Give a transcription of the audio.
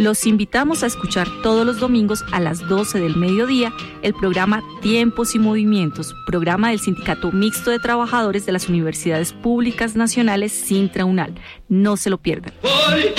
Los invitamos a escuchar todos los domingos a las 12 del mediodía el programa Tiempos y Movimientos, programa del Sindicato Mixto de Trabajadores de las Universidades Públicas Nacionales Sintra UNAL. No se lo pierdan.